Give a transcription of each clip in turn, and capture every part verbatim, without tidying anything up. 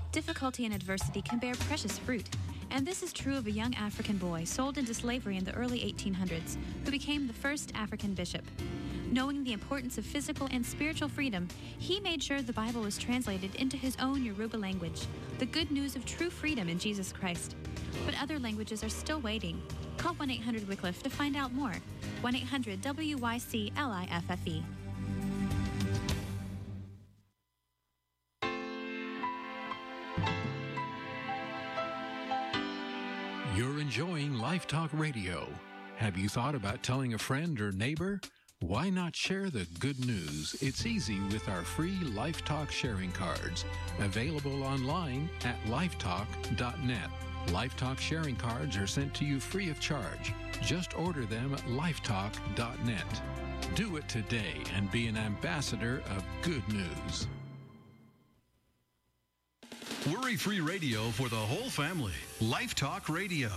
difficulty and adversity can bear precious fruit. And this is true of a young African boy sold into slavery in the early eighteen hundreds, who became the first African bishop. Knowing the importance of physical and spiritual freedom, he made sure the Bible was translated into his own Yoruba language, the good news of true freedom in Jesus Christ. But other languages are still waiting. Call one eight hundred Wycliffe to find out more. one eight hundred W Y C L I F F E. You're enjoying Life Talk Radio. Have you thought about telling a friend or neighbor? Why not share the good news? It's easy with our free Life Talk sharing cards, available online at lifetalk dot net. Life Talk sharing cards are sent to you free of charge. Just order them at lifetalk dot net. Do it today and be an ambassador of good news. Worry-free radio for the whole family. Life Talk Radio.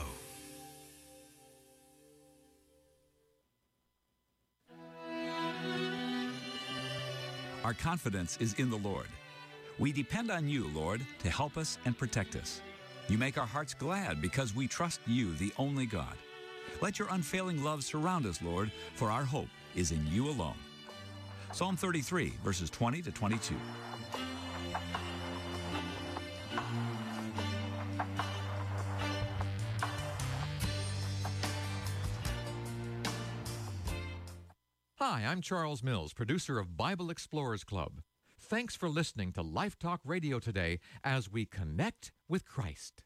Our confidence is in the Lord. We depend on you, Lord, to help us and protect us. You make our hearts glad because we trust you, the only God. Let your unfailing love surround us, Lord, for our hope is in you alone. Psalm thirty-three, verses twenty to twenty-two. Hi, I'm Charles Mills, producer of Bible Explorers Club. Thanks for listening to Life Talk Radio today as we connect with Christ.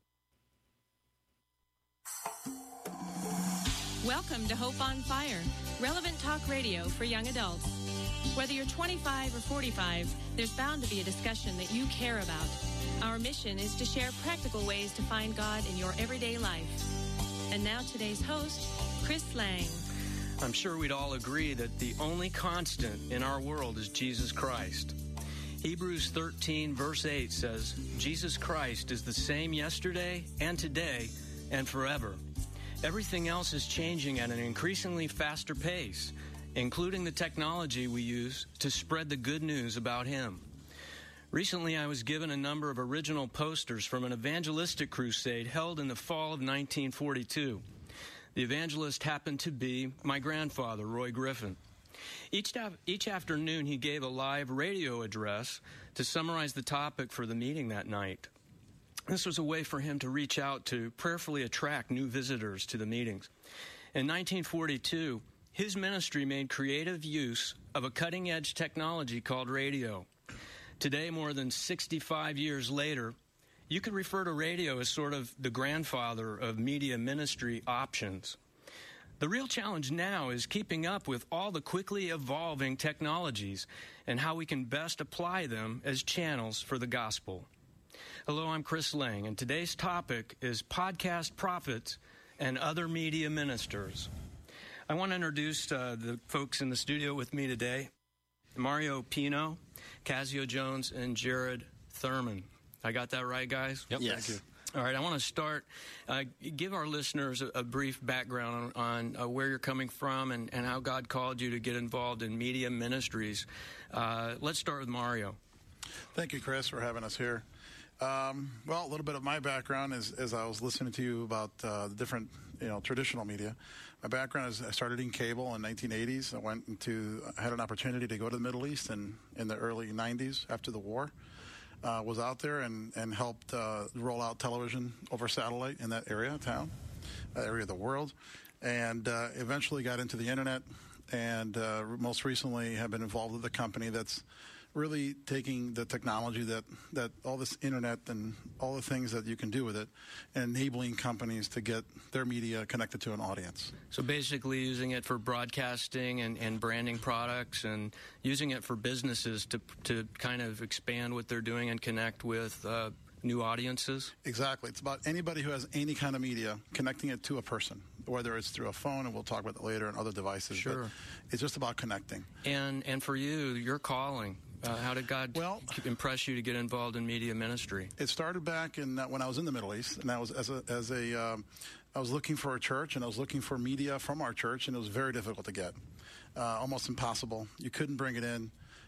Welcome to Hope on Fire, relevant talk radio for young adults. Whether you're twenty-five or forty-five, there's bound to be a discussion that you care about. Our mission is to share practical ways to find God in your everyday life. And now today's host, Chris Lang. I'm sure we'd all agree that the only constant in our world is Jesus Christ. Hebrews thirteen, verse eight says, Jesus Christ is the same yesterday and today and forever. Everything else is changing at an increasingly faster pace, including the technology we use to spread the good news about Him. Recently, I was given a number of original posters from an evangelistic crusade held in the fall of nineteen forty-two. The evangelist happened to be my grandfather, Roy Griffin. Each, each afternoon, he gave a live radio address to summarize the topic for the meeting that night. This was a way for him to reach out to prayerfully attract new visitors to the meetings. In nineteen forty-two, his ministry made creative use of a cutting-edge technology called radio. Today, more than sixty-five years later, you could refer to radio as sort of the grandfather of media ministry options. The real challenge now is keeping up with all the quickly evolving technologies and how we can best apply them as channels for the gospel. Hello, I'm Chris Lang, and today's topic is podcast prophets and other media ministers. I want to introduce uh, the folks in the studio with me today, Mario Pino, Casio Jones, and Jared Thurman. I got that right, guys? Yep. Yes. Thank you. All right, I want to start, uh, give our listeners a, a brief background on, on uh, where you're coming from and, and how God called you to get involved in media ministries. Uh, let's start with Mario. Thank you, Chris, for having us here. Um, well, a little bit of my background is, as I was listening to you about uh, the different, you know, traditional media. My background is I started in cable in nineteen eighties. I went into, I had an opportunity to go to the Middle East in, in the early nineties after the war. Uh, was out there and, and helped uh, roll out television over satellite in that area of town, that area of the world, and uh, eventually got into the internet, and uh, most recently have been involved with a company that's really taking the technology that, that all this internet and all the things that you can do with it, and enabling companies to get their media connected to an audience. So basically using it for broadcasting and, and branding products, and using it for businesses to to kind of expand what they're doing and connect with uh, new audiences? Exactly. It's about anybody who has any kind of media, connecting it to a person, whether it's through a phone, and we'll talk about that later, and other devices. Sure. But it's just about connecting. And and for you, your calling, uh, how did God well, impress you to get involved in media ministry? It started back in uh, when I was in the Middle East, and I was as a as a um, I was looking for a church, and I was looking for media from our church, and it was very difficult to get, uh, almost impossible. You couldn't bring it in.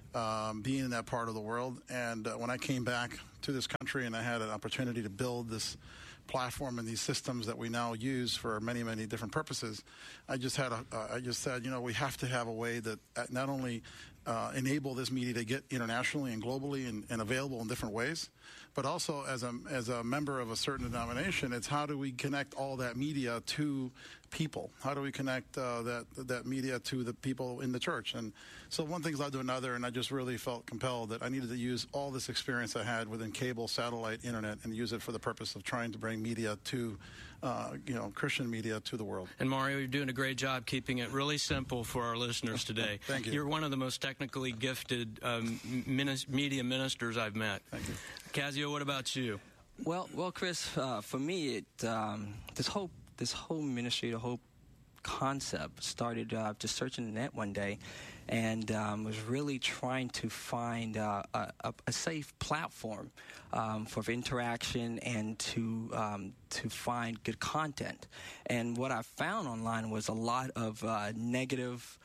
um, being in that part of the world. And uh, when I came back to this country and I had an opportunity to build this platform and these systems that we now use for many, many different purposes, I just had a, uh, I just said, you know, we have to have a way that not only uh, enable this media to get internationally and globally and, and available in different ways, but also as a as a member of a certain denomination, it's how do we connect all that media to people? How do we connect uh, that that media to the people in the church? And so one thing's led to another, and I just really felt compelled that I needed to use all this experience I had within cable, satellite, internet, and use it for the purpose of trying to bring media to, uh, you know, Christian media to the world. And Mario, you're doing a great job keeping it really simple for our listeners today. Thank you. You're one of the most technically gifted um, minis- media ministers I've met. Thank you. Casio, what about you? Well, well, Chris, uh, for me, it um, this whole this whole ministry, the whole concept started uh, just searching the net one day, and um, was really trying to find uh, a, a safe platform um, for interaction and to um, to find good content. And what I found online was a lot of uh, negative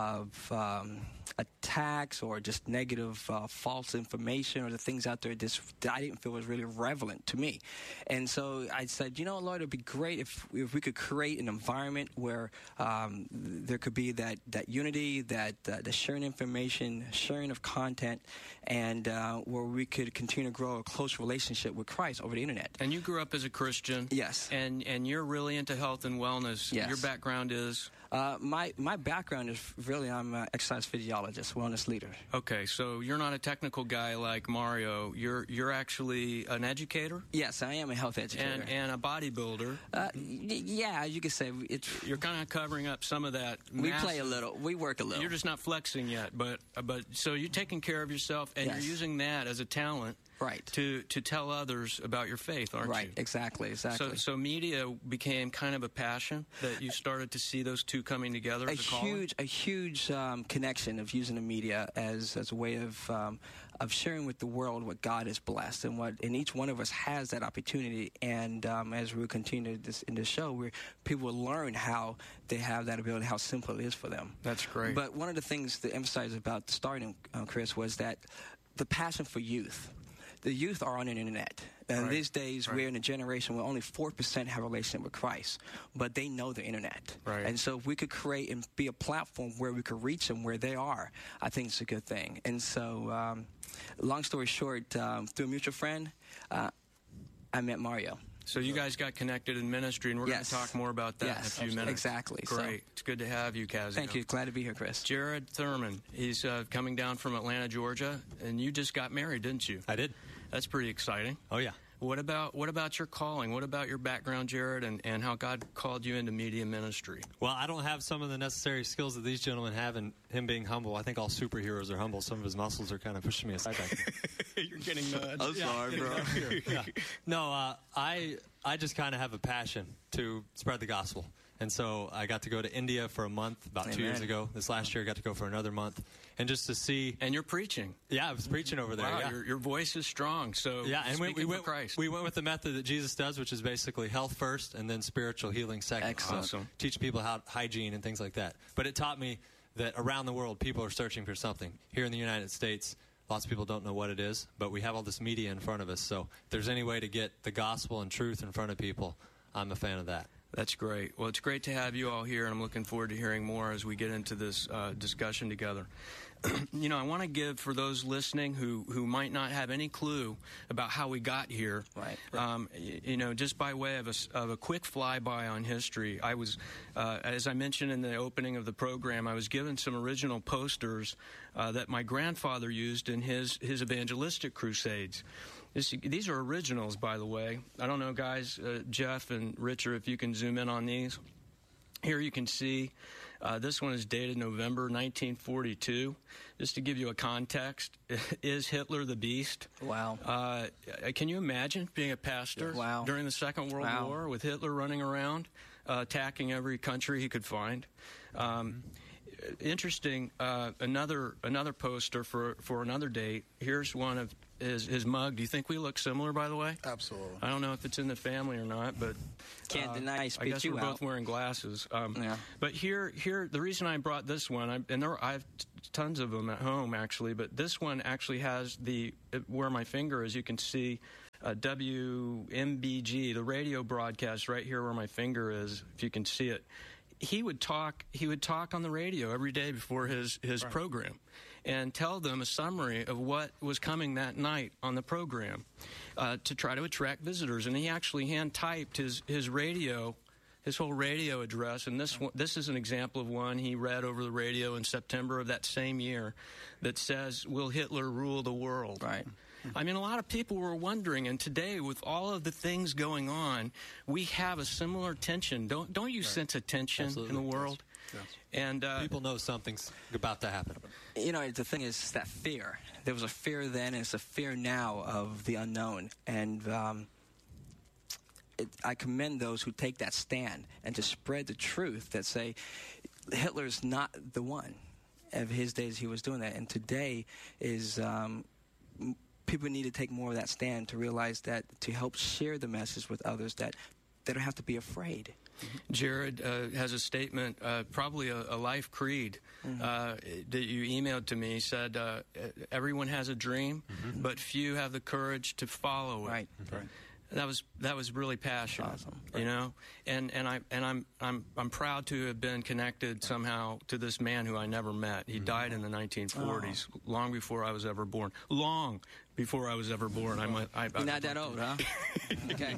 of um, attacks or just negative uh, false information or the things out there just, that I didn't feel was really relevant to me. And so I said, you know, Lord, it would be great if, if we could create an environment where um, there could be that, that unity, that uh, the sharing information, sharing of content, and uh, where we could continue to grow a close relationship with Christ over the internet. And you grew up as a Christian. Yes. And and you're really into health and wellness. Yes. Your background is? Uh, my, my background is really, I'm an exercise physiologist, wellness leader. Okay, so you're not a technical guy like Mario. You're you're actually an educator? Yes, I am a health educator. And, and a bodybuilder. Uh, y- yeah, you could say it's. You're kind of covering up some of that. We massive, play a little. We work a little. You're just not flexing yet, but but so you're taking care of yourself, and Yes. you're using that as a talent. Right. To to tell others about your faith, aren't right, you? Right, exactly, exactly. So so media became kind of a passion that you started to see those two coming together a as a calling? huge, a huge um, connection of using the media as as a way of um, of sharing with the world what God has blessed and what, and each one of us has that opportunity. And um, as we continue this in the show, where people will learn how they have that ability, how simple it is for them. That's great. But one of the things to emphasize about starting, uh, Chris, was that the passion for youth. The youth are on the internet. And Right. these days, Right. we're in a generation where only four percent have a relationship with Christ, but they know the internet. Right. And so if we could create and be a platform where we could reach them where they are, I think it's a good thing. And so, um, long story short, um, through a mutual friend, uh, I met Mario. So you guys got connected in ministry, and we're Yes. going to talk more about that Yes, in a few absolutely. minutes. Exactly. So- Great. It's good to have you, Casio. Thank you. Glad to be here, Chris. Jared Thurman. He's uh, coming down from Atlanta, Georgia, and you just got married, didn't you? I did. That's pretty exciting. Oh, yeah. What about what about your calling? What about your background, Jared, and, and how God called you into media ministry? Well, I don't have some of the necessary skills that these gentlemen have, and him being humble. I think all superheroes are humble. Some of his muscles are kind of pushing me aside back there. You're getting nudged. I'm sorry, bro. Yeah. No, uh, I I just kind of have a passion to spread the gospel. And so I got to go to India for a month about Amen. two years ago. This last year I got to go for another month. And just to see... And you're preaching. Yeah, I was preaching over there. Wow, yeah. your, your voice is strong. So Yeah, and we, speaking we, for went, Christ. we went with the method that Jesus does, which is basically health first and then spiritual healing second. Excellent. Awesome. Teach people how hygiene and things like that. But it taught me that around the world, people are searching for something. Here in the United States, lots of people don't know what it is, but we have all this media in front of us. So if there's any way to get the gospel and truth in front of people, I'm a fan of that. That's great. Well, it's great to have you all here, and I'm looking forward to hearing more as we get into this uh, discussion together. You know, I want to give, for those listening who, who might not have any clue about how we got here, Right. um, y- you know, just by way of a, s- of a quick flyby on history, I was, uh, as I mentioned in the opening of the program, I was given some original posters uh, that my grandfather used in his, his evangelistic crusades. This, these are originals, by the way. I don't know, guys, uh, Jeff and Richard, if you can zoom in on these. Here you can see, uh, this one is dated November nineteen forty-two. Just to give you a context, is Hitler the beast? Wow. Uh, can you imagine being a pastor Wow. during the Second World Wow. War with Hitler running around, uh, attacking every country he could find? Um, interesting, uh, another another poster for, for another date. Here's one of his his mug. Do you think we look similar, by the way? Absolutely. I don't know if it's in the family or not, but can't uh, deny. I I guess you we're out. both wearing glasses. Um, yeah. But here, here, the reason I brought this one, I, and there, I have t- tons of them at home actually, but this one actually has the where my finger is. You can see. Uh, W M B G, the radio broadcast right here where my finger is, if you can see it. He would talk. He would talk on the radio every day before his his right. program, and tell them a summary of what was coming that night on the program, uh, to try to attract visitors. And he actually hand typed his his radio, his whole radio address. And this one, this is an example of one he read over the radio in September of that same year, that says, "Will Hitler rule the world?" Right. I mean, a lot of people were wondering, and today, with all of the things going on, we have a similar tension. Don't don't you right. sense a tension Absolutely. in the world? Yes. And uh, people know something's about to happen. You know, the thing is that fear. There was a fear then, and it's a fear now of the unknown. And um, it, I commend those who take that stand and to spread the truth that say Hitler's not the one. Of his days, he was doing that, and today is. Um, People need to take more of that stand to realize that to help share the message with others that they don't have to be afraid. Jared uh, has a statement, uh, probably a, a life creed, mm-hmm. uh, that you emailed to me. He said, uh, everyone has a dream, mm-hmm. but few have the courage to follow it. Right. Right. That was that was really passionate, awesome. You know, and and I and I'm I'm I'm proud to have been connected somehow to this man who I never met. He mm-hmm. died in the nineteen forties, oh. long before I was ever born. Long before I was ever born. I'm a, I, You're I, not that old, huh? Okay.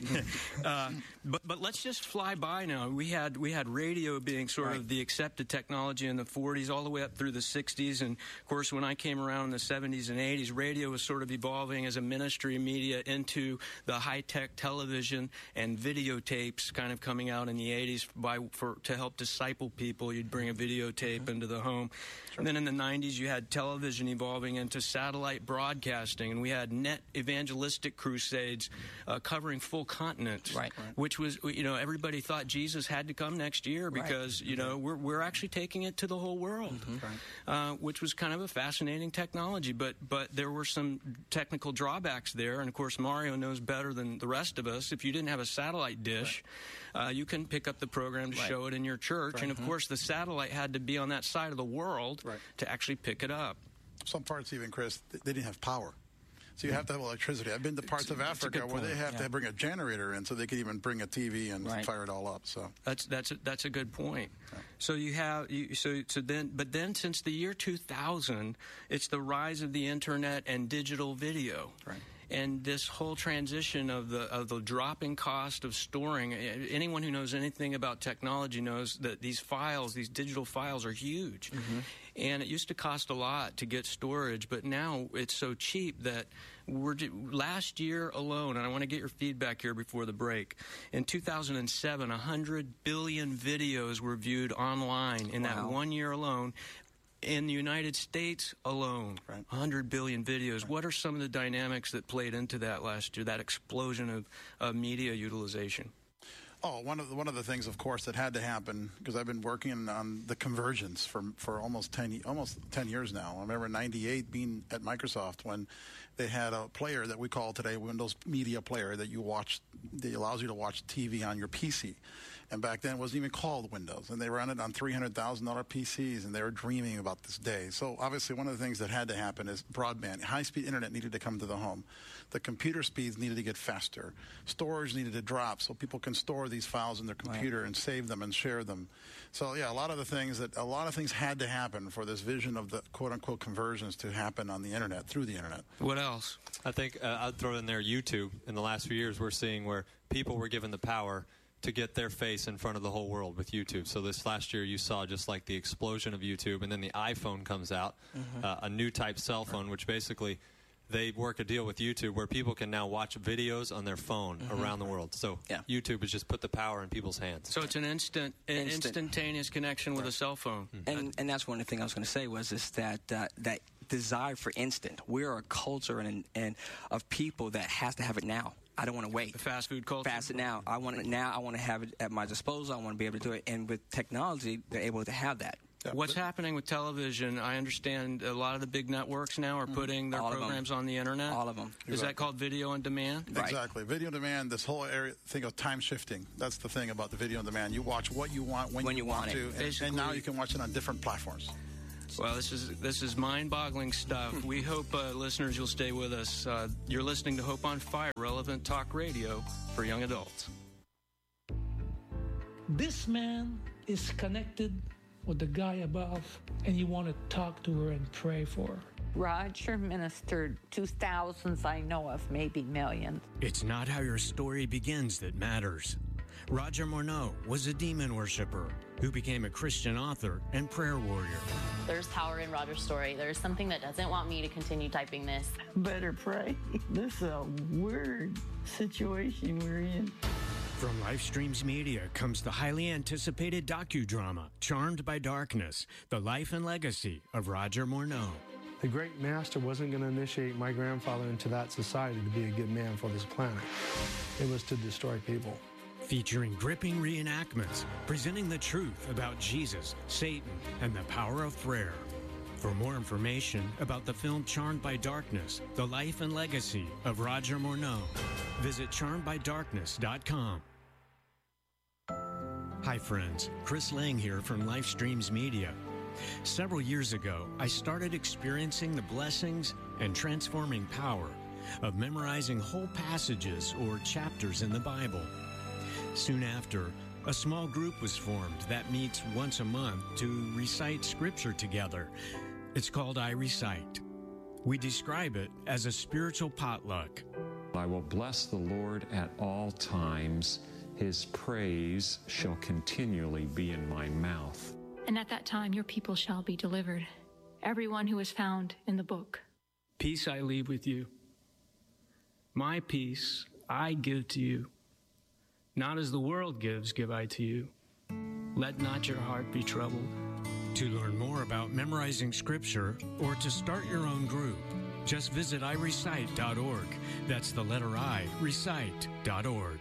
uh, but but let's just fly by now. We had we had radio being sort right. of the accepted technology in the forties, all the way up through the sixties, and of course when I came around in the seventies and eighties, radio was sort of evolving as a ministry media into the high-tech television and videotapes, kind of coming out in the eighties by for to help disciple people. You'd bring a videotape mm-hmm. into the home. Sure. And then in the nineties, you had television evolving into satellite broadcasting, and we had net evangelistic crusades uh, covering full continents, right, right. which was, you know, everybody thought Jesus had to come next year because, right. you know, we're, we're actually taking it to the whole world, mm-hmm. right. uh, which was kind of a fascinating technology. But, but there were some technical drawbacks there, and, of course, Mario knows better than the rest of us. If you didn't have a satellite dish, right. uh, you couldn't pick up the program to right. show it in your church. Right. And, of mm-hmm. course, the satellite had to be on that side of the world right. to actually pick it up. Some parts, even, Chris, they didn't have power. So you have to have electricity. I've been to parts of Africa where they have yeah. to bring a generator in so they could even bring a T V and right. fire it all up. So that's that's a, that's a good point. Yeah. So you have you, so so then but then since the year two thousand, it's the rise of the internet and digital video. Right. And this whole transition of the of the dropping cost of storing. Anyone who knows anything about technology knows that these files, these digital files, are huge. Mm-hmm. And it used to cost a lot to get storage, but now it's so cheap that we're last year alone, and I want to get your feedback here before the break. In two thousand seven, one hundred billion videos were viewed online in wow. that one year alone. In the United States alone, right. one hundred billion videos. Right. What are some of the dynamics that played into that last year, that explosion of uh, media utilization? Oh, one of the, one of the things, of course, that had to happen, because I've been working on the conversions for for almost ten almost ten years now. I remember in ninety-eight being at Microsoft when they had a player that we call today Windows Media Player that you watch, that allows you to watch T V on your P C. And back then it wasn't even called Windows, and they ran it on three hundred thousand dollars P Cs, and they were dreaming about this day. So obviously one of the things that had to happen is broadband. High-speed internet needed to come to the home. The computer speeds needed to get faster. Storage needed to drop so people can store these files in their computer right. and save them and share them. So yeah, a lot of the things that a lot of things had to happen for this vision of the quote-unquote conversions to happen on the internet, through the internet. What else? I think uh, I'd throw in there YouTube. In the last few years, we're seeing where people were given the power to get their face in front of the whole world with YouTube. So this last year you saw just like the explosion of YouTube, and then the iPhone comes out, mm-hmm. uh, a new type cell phone, which basically they work a deal with YouTube where people can now watch videos on their phone mm-hmm. around the world. So yeah. YouTube has just put the power in people's hands. So it's an instant, an instant. instantaneous connection with right. a cell phone. Mm-hmm. And and that's one of the things I was going to say was is that uh, that desire for instant. We're a culture and and of people that has to have it now. I don't want to wait. The fast food culture? Fast it now. I want it now. I want to have it at my disposal. I want to be able to do it. And with technology, they're able to have that. Yeah. What's happening with television, I understand a lot of the big networks now are putting their All of them. programs on the internet. All of them. Is that called video on demand? Right. Exactly. Video on demand, this whole area thing of time shifting. That's the thing about the video on demand. You watch what you want when, When you, you want, want it. to, and, and now you can watch it on different platforms. Well, this is this is mind-boggling stuff. We hope, uh, listeners, you'll stay with us. Uh, you're listening to Hope on Fire, relevant talk radio for young adults. This man is connected with the guy above, and you want to talk to her and pray for her. Roger ministered to thousands I know of, maybe millions. It's not how your story begins that matters. Roger Morneau was a demon worshiper who became a Christian author and prayer warrior. There's power in Roger's story. There's something that doesn't want me to continue typing this. Better pray. This is a weird situation we're in. From Lifestreams Media comes the highly anticipated docudrama, Charmed by Darkness, the life and legacy of Roger Morneau. The great master wasn't going to initiate my grandfather into that society to be a good man for this planet. It was to destroy people. Featuring gripping reenactments, presenting the truth about Jesus, Satan, and the power of prayer. For more information about the film Charmed by Darkness, the life and legacy of Roger Morneau, visit charmed by darkness dot com. Hi friends, Chris Lang here from Lifestreams Media. Several years ago, I started experiencing the blessings and transforming power of memorizing whole passages or chapters in the Bible. Soon after, a small group was formed that meets once a month to recite scripture together. It's called I Recite. We describe it as a spiritual potluck. I will bless the Lord at all times. His praise shall continually be in my mouth. And at that time your people shall be delivered, everyone who is found in the book. Peace I leave with you. My peace I give to you. Not as the world gives, give I to you. Let not your heart be troubled. To learn more about memorizing scripture or to start your own group, just visit i recite dot org. That's the letter I, recite dot org.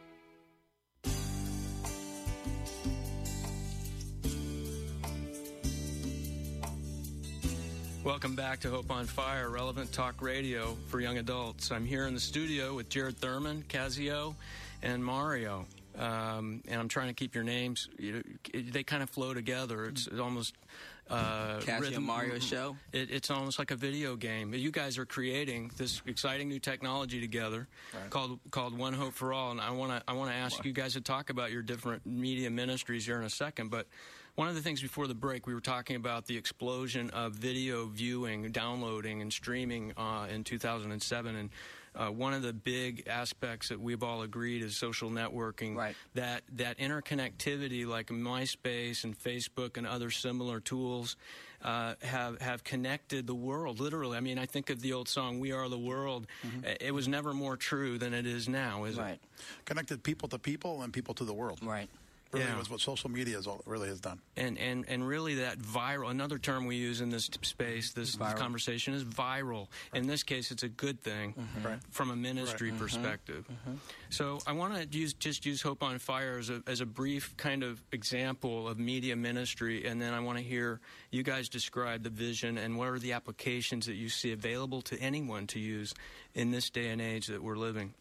Welcome back to Hope on Fire, relevant talk radio for young adults. I'm here in the studio with Jared Thurman, Casio, and Mario. Um, and I'm trying to keep your names. You, they kind of flow together. It's, it's almost uh, Casio rhythm, Mario show. It, it's almost like a video game. You guys are creating this exciting new technology together, right, called called One Hope for All. And I want to I want to ask wow. you guys to talk about your different media ministries here in a second, but. One of the things before the break, we were talking about the explosion of video viewing, downloading, and streaming uh, in two thousand seven. And uh, one of the big aspects that we've all agreed is social networking. Right. That, that interconnectivity, like MySpace and Facebook and other similar tools, uh, have, have connected the world, literally. I mean, I think of the old song, We Are the World. Mm-hmm. It was never more true than it is now, is right. it? Connected people to people and people to the world. Right. Really yeah. was what social media is all, really has done. And, and and really that viral, another term we use in this space, this, this conversation is viral. Right. In this case, it's a good thing mm-hmm. right. from a ministry right. perspective. Mm-hmm. So I want to use just use Hope on Fire as a, as a brief kind of example of media ministry, and then I want to hear you guys describe the vision and what are the applications that you see available to anyone to use in this day and age that we're living.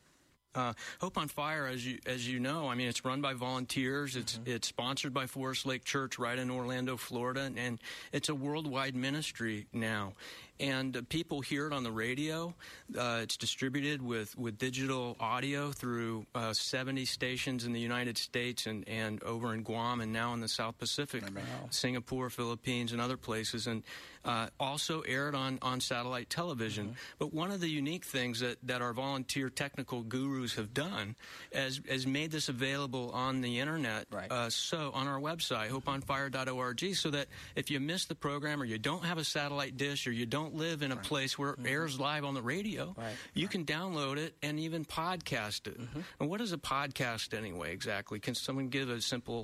Uh, Hope on Fire, as you as you know, I mean, it's run by volunteers. It's mm-hmm. it's sponsored by Forest Lake Church right in Orlando, Florida, and, and it's a worldwide ministry now. And uh, people hear it on the radio. Uh, it's distributed with, with digital audio through uh, seventy stations in the United States and, and over in Guam and now in the South Pacific, wow. Singapore, Philippines, and other places. And uh, also aired on, on satellite television. Mm-hmm. But one of the unique things that, that our volunteer technical gurus have done is, is made this available on the Internet, right. uh, so on our website, hope on fire dot org, so that if you miss the program or you don't have a satellite dish or you don't live in a right. place where it mm-hmm. airs live on the radio, right. you can download it and even podcast it. Mm-hmm. And what is a podcast anyway, exactly? Can someone give a simple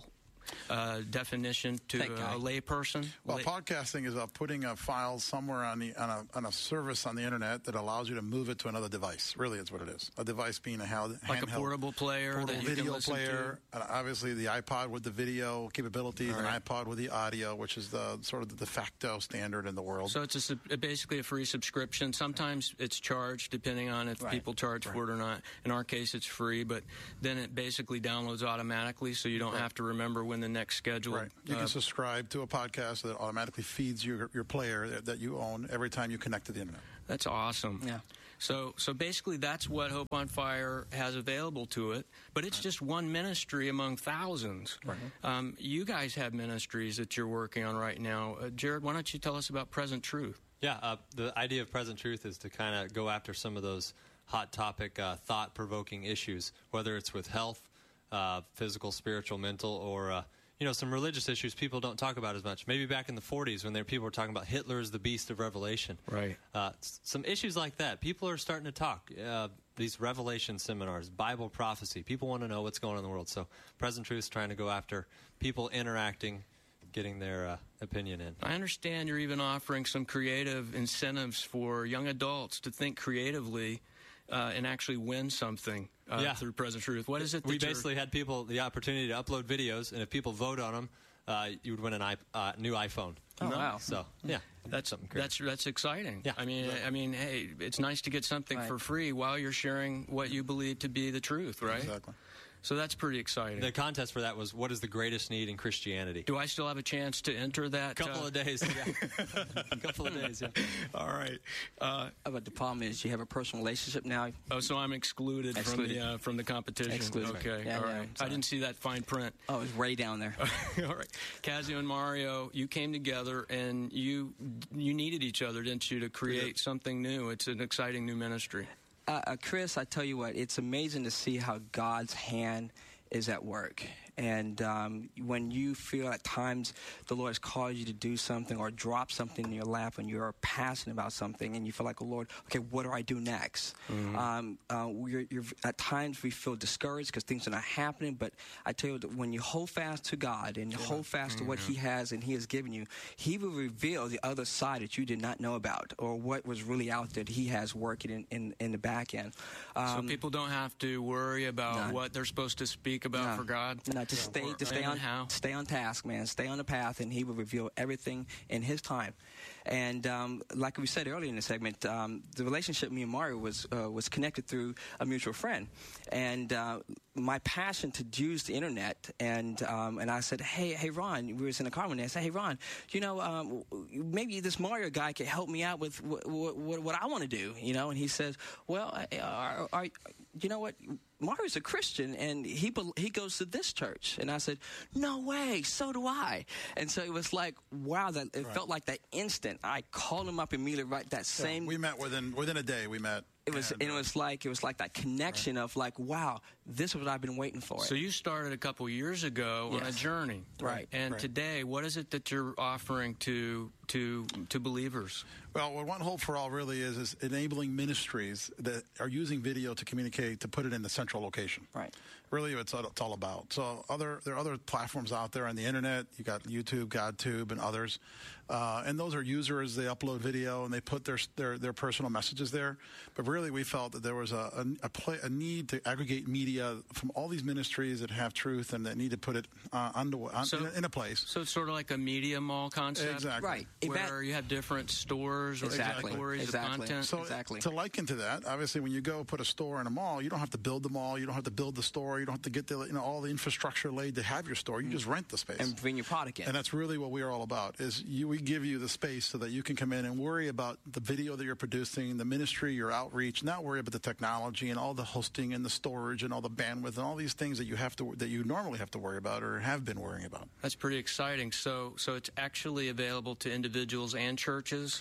uh, definition to a, a lay person? Well, lay- podcasting is about putting a file somewhere on the on a, on a service on the internet that allows you to move it to another device. Really, is what it is. A device being a hand, like handheld, a portable player, portable that you video can listen player. to. And obviously, the iPod with the video capabilities, All and right. iPod with the audio, which is the sort of the de facto standard in the world. So it's a, sub- basically a free subscription. Sometimes it's charged, depending on if Right. people charge Right. for it or not. In our case, it's free, but then it basically downloads automatically, so you don't Right. have to remember when the next schedule. Right. You uh, can subscribe to a podcast that automatically feeds you your, your player that, that you own every time you connect to the internet. That's awesome. Yeah. So, so basically, that's what Hope on Fire has available to it. But it's just one ministry among thousands. Right. Um, you guys have ministries that you're working on right now. Uh, Jared, why don't you tell us about Present Truth? Yeah, uh, the idea of Present Truth is to kind of go after some of those hot topic, uh, thought-provoking issues, whether it's with health, uh, physical, spiritual, mental, or uh, you know, some religious issues people don't talk about as much. Maybe back in the forties when there people were talking about Hitler is the beast of Revelation. Right. Uh, s- some issues like that. People are starting to talk. Uh, these Revelation seminars, Bible prophecy. People want to know what's going on in the world. So Present Truth is trying to go after people interacting, getting their uh, opinion in. I understand you're even offering some creative incentives for young adults to think creatively uh, and actually win something uh, Yeah. through Present Truth. What is it that We you're- basically had people the opportunity to upload videos, and if people vote on them, uh, you would win an iP- uh, new iPhone. Oh, wow. So, yeah. That's something that's that's exciting. Yeah. I mean, I mean, hey, it's nice to get something Right. for free while you're sharing what you believe to be the truth, right? Exactly. So that's pretty exciting. The contest for that was, what is the greatest need in Christianity? Do I still have a chance to enter that? Couple uh, of days, yeah. A couple of days, yeah. All right. Uh, but the problem is you have a personal relationship now. Oh, so I'm excluded, Excluded. from the uh, from the competition. Excluded. Okay, Yeah, all yeah, right. I'm I didn't see that fine print. Oh, it's way down there. All right, Casio and Mario, you came together and you you needed each other, didn't you, to create something new? It's an exciting new ministry. Uh, uh, Chris, I tell you what, it's amazing to see how God's hand is at work. And um, when you feel at times the Lord has called you to do something or drop something in your lap and you're passionate about something and you feel like, oh, Lord, okay, what do I do next? Mm-hmm. Um, uh, we're, you're, at times we feel discouraged because things are not happening. But I tell you, that when you hold fast to God and you hold fast to what He has and He has given you, He will reveal the other side that you did not know about or what was really out there that He has working in, in, in the back end. So people don't have to worry about None. what they're supposed to speak about No. for God? No, just stay, Or- just stay and on, how? stay on task, man. Stay on the path, and He will reveal everything in His time. And um, like we said earlier in the segment, um, the relationship me and Mario was uh, was connected through a mutual friend, and uh, my passion to use the internet. And um, and I said, hey, hey, Ron, we was in the car one day. I said, hey, Ron, you know, um, maybe this Mario guy could help me out with what, what, what I want to do, you know. And he says, well, are, are, you know what? Mario's a Christian, and he he goes to this church. And I said, no way, so do I. And so it was like, wow, that it Right. felt like that instant. I called him up immediately, right, that same. Yeah, we met within within a day. We met. It was, and it was like it was like that connection of like, wow, this is what I've been waiting for. So you started a couple years ago on a Yes. journey, Right. And Right. today, what is it that you're offering to to to believers? Well, what One Hope for All really is is enabling ministries that are using video to communicate, to put it in the central location. Right. Really, it's all it's all about. So other there are other platforms out there on the internet. You got YouTube, GodTube, and others, uh, and those are users. They upload video and they put their their their personal messages there. But really, we felt that there was a a, a, play, a need to aggregate media from all these ministries that have truth and that need to put it uh, under on, So- in, a, in a place. So it's sort of like a media mall concept, Exactly. Right. Where you have different stores or Exactly. categories Exactly. of content. So Exactly. to liken to that, obviously, when you go put a store in a mall, you don't have to build the mall, you don't have to build the store, you don't have to get the you know all the infrastructure laid to have your store. You just rent the space and bring your product in. And that's really what we are all about. Is you, we give you the space so that you can come in and worry about the video that you're producing, the ministry, your outreach, not worry about the technology and all the hosting and the storage and all the bandwidth and all these things that you have to that you normally have to worry about or have been worrying about. That's pretty exciting. So, so it's actually available to individuals and churches.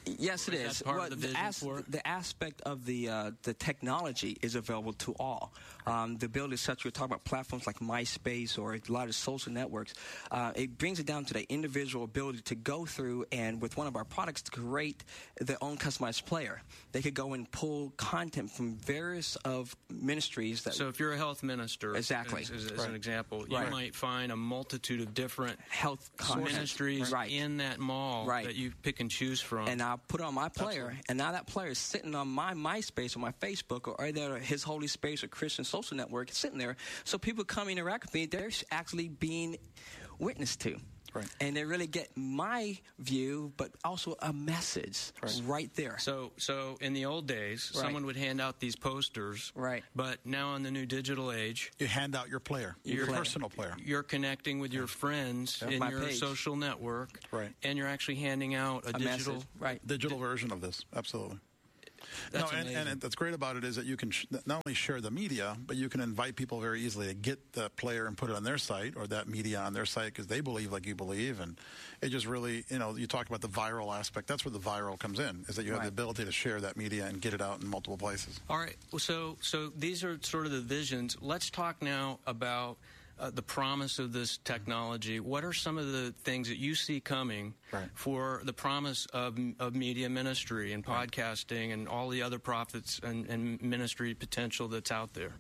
Yes, it is. Is that part well, of the the, vision as, for it? the aspect of the uh, the technology is available to all. Um, the ability, such we're talking about platforms like MySpace or a lot of social networks. Uh, it brings it down to the individual ability to go through and with one of our products to create their own customized player. They could go and pull content from various of ministries. That so if you're a health minister, exactly, as, as, as right. an example, you right. might find a multitude of different health ministries right. in that mall right. that you pick and choose from. And I'll put it on my player, Absolutely. and now that player is sitting on my MySpace or my Facebook or either his Holy Space or Christian social network sitting there. So people come interact with me, they're actually being witnessed to. Right. And they really get my view, but also a message right, right there. So, so in the old days, right. someone would hand out these posters. Right. But now in the new digital age, you hand out your player, your, your player. personal player. You're connecting with your friends yeah. in my your page. social network. Right. And you're actually handing out a, a digital, message. right, digital version of this. Absolutely. That's no, and, and that's great about it is that you can sh- not only share the media, but you can invite people very easily to get the player and put it on their site or that media on their site because they believe like you believe. And it just really, you know, you talk about the viral aspect. That's where the viral comes in, is that you have right. the ability to share that media and get it out in multiple places. All right. So, so these are sort of the visions. Let's talk now about Uh, the promise of this technology. What are some of the things that you see coming right. for the promise of, of media ministry and podcasting right. and all the other profits and, and ministry potential that's out there?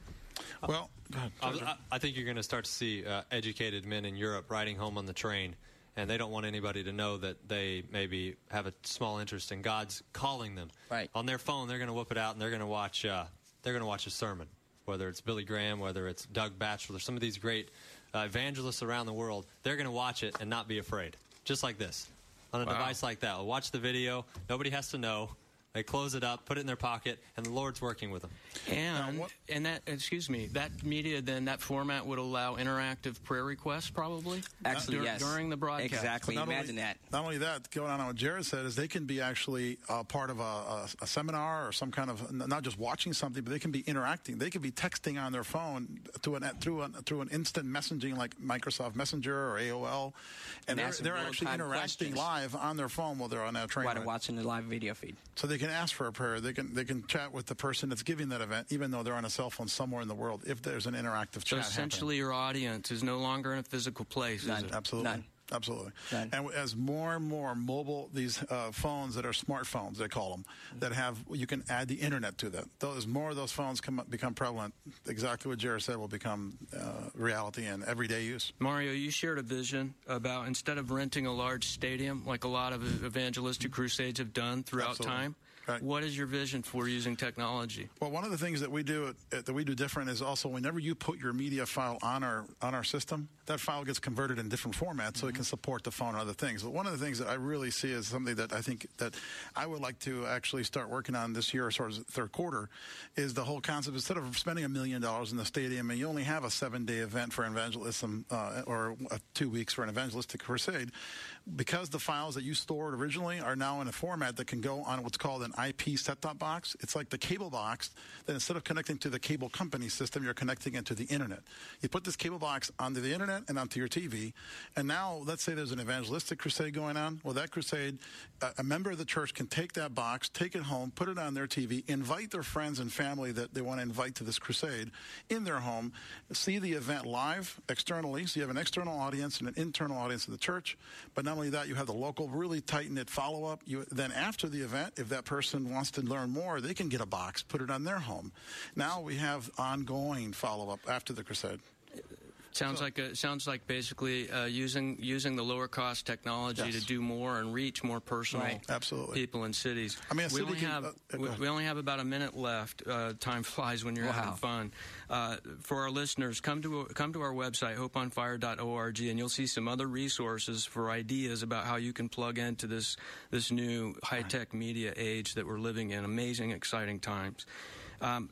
Well, go ahead. I, I think you're going to start to see uh, educated men in Europe riding home on the train, and they don't want anybody to know that they maybe have a small interest in God's calling them. Right. On their phone, they're going to whip it out and they're going to watch. Uh, they're going to watch a sermon. Whether it's Billy Graham, whether it's Doug Batchelor, some of these great uh, evangelists around the world, they're going to watch it and not be afraid. Just like this. On a wow. device like that. We'll watch the video. Nobody has to know. They close it up, put it in their pocket, and the Lord's working with them. And and that, excuse me, that media then, that format would allow interactive prayer requests probably? Actually, Dur- yes. During the broadcast. Exactly. Not Imagine only, that. Not only that, going on what Jared said, is they can be actually uh, part of a, a, a seminar or some kind of, not just watching something, but they can be interacting. They could be texting on their phone to an, through, an, through an instant messaging like Microsoft Messenger or A O L. And they're, they're actually interacting questions. live on their phone while they're on that train. While they're ride. watching the live video feed. So they can ask for a prayer. They can they can chat with the person that's giving that event, even though they're on a cell phone somewhere in the world, if there's an interactive so chat. So essentially happening. Your audience is no longer in a physical place, None. is it? Absolutely. None. Absolutely. None. And as more and more mobile, these uh, phones that are smartphones, they call them, that have, you can add the internet to them. Those more of those phones come, become prevalent, exactly what Jared said will become uh, reality and everyday use. Mario, you shared a vision about instead of renting a large stadium, like a lot of evangelistic crusades have done throughout Absolutely. time, Right. what is your vision for using technology? Well, one of the things that we do uh, that we do different is also whenever you put your media file on our on our system, that file gets converted in different formats so mm-hmm. it can support the phone and other things. But one of the things that I really see is something that I think that I would like to actually start working on this year, sort of third quarter, is the whole concept. Instead of spending a million dollars in the stadium and you only have a seven-day event for evangelism uh, or uh, two weeks for an evangelistic crusade, because the files that you stored originally are now in a format that can go on what's called an I P set-top box. It's like the cable box that instead of connecting to the cable company system, you're connecting it to the internet. You put this cable box onto the internet and onto your T V, and now let's say there's an evangelistic crusade going on. Well, that crusade, uh, a member of the church can take that box, take it home, put it on their T V, invite their friends and family that they want to invite to this crusade in their home, see the event live externally, so you have an external audience and an internal audience of the church. But not only that, you have the local, really tight-knit follow-up. You, then after the event, if that person wants to learn more, they can get a box, put it on their home. Now we have ongoing follow-up after the crusade. Sounds so, like a, sounds like basically uh, using using the lower cost technology yes. to do more and reach more personal right. Absolutely. people in cities. I mean, a we city only can, have uh, we, we only have about a minute left. Uh, time flies when you're wow. having fun. Uh, for our listeners, come to come to our website hope on fire dot org, and you'll see some other resources for ideas about how you can plug into this this new high tech right. media age that we're living in. Amazing, exciting times. Um,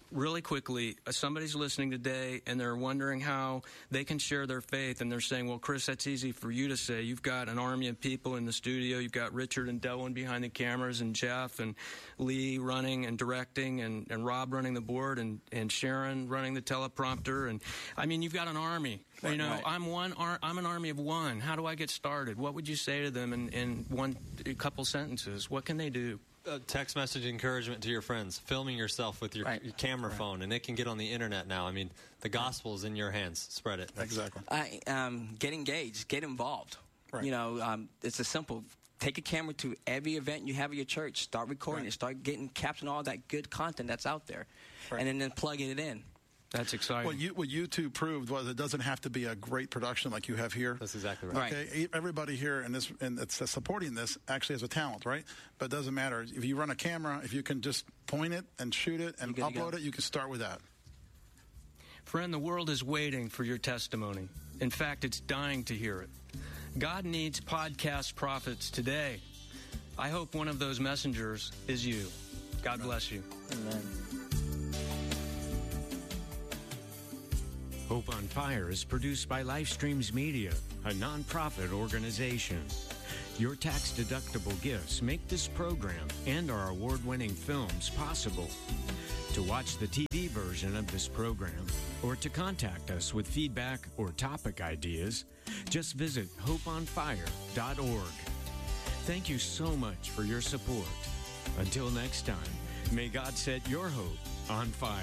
really quickly, uh, somebody's listening today and they're wondering how they can share their faith, and they're saying, well, Chris, that's easy for you to say. You've got an army of people in the studio. You've got Richard and Delwyn behind the cameras, and Jeff and Lee running and directing, and, and Rob running the board, and, and Sharon running the teleprompter. And I mean, you've got an army. Right, you know, right. I'm one. Ar- I'm an army of one. How do I get started? What would you say to them in, in one, a couple sentences? What can they do? Uh, text message encouragement to your friends, filming yourself with your, right. your camera right. phone, and it can get on the internet now. I mean, the gospel is in your hands. Spread it. Exactly. I, um, get engaged. Get involved. Right. You know, um, it's a simple. Take a camera to every event you have at your church. Start recording right. it. Start getting capturing all that good content that's out there, right. and then, then plugging it in. That's exciting. What you what you two proved was it doesn't have to be a great production like you have here. That's exactly right. Okay, right. Everybody here and this and that's supporting this actually has a talent, right? But it doesn't matter if you run a camera. If you can just point it and shoot it and upload it, you can start with that. Friend, the world is waiting for your testimony. In fact, it's dying to hear it. God needs podcast prophets today. I hope one of those messengers is you. God bless you. Amen. Hope on Fire is produced by Lifestreams Media, a nonprofit organization. Your tax-deductible gifts make this program and our award-winning films possible. To watch the T V version of this program or to contact us with feedback or topic ideas, just visit hope on fire dot org. Thank you so much for your support. Until next time, may God set your hope on fire.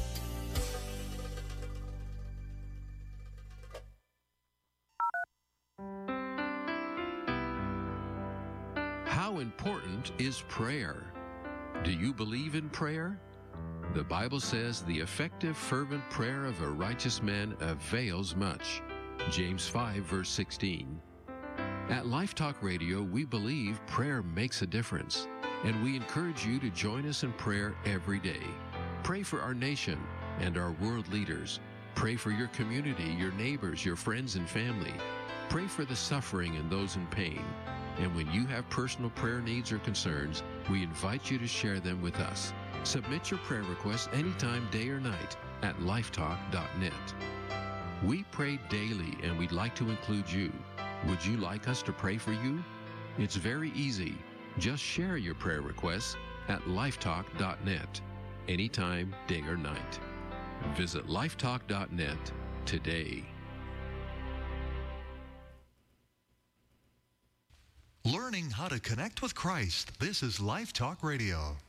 How important is prayer? Do you believe in prayer? The Bible says the effective, fervent prayer of a righteous man avails much. James five, verse sixteen. At Life Talk Radio, we believe prayer makes a difference, and we encourage you to join us in prayer every day. Pray for our nation and our world leaders. Pray for your community, your neighbors, your friends and family. Pray for the suffering and those in pain. And when you have personal prayer needs or concerns, we invite you to share them with us. Submit your prayer requests anytime, day or night, at lifetalk dot net. We pray daily, and we'd like to include you. Would you like us to pray for you? It's very easy. Just share your prayer requests at lifetalk dot net, anytime, day or night. Visit lifetalk dot net today. Learning how to connect with Christ. This is Life Talk Radio.